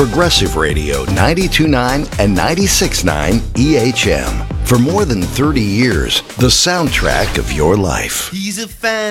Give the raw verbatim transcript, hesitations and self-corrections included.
Progressive Radio ninety-two point nine and ninety-six point nine E H M. For more than thirty years, the soundtrack of your life. He's a fan.